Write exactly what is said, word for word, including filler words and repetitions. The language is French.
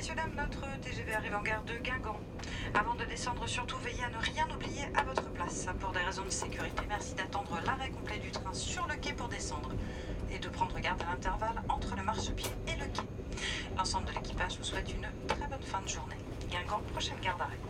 Messieurs, dames, notre T G V arrive en gare de Guingamp. Avant de descendre, surtout veillez à ne rien oublier à votre place. Pour des raisons de sécurité, merci d'attendre l'arrêt complet du train sur le quai pour descendre et de prendre garde à l'intervalle entre le marchepied et le quai. L'ensemble de l'équipage vous souhaite une très bonne fin de journée. Guingamp, prochaine gare d'arrêt.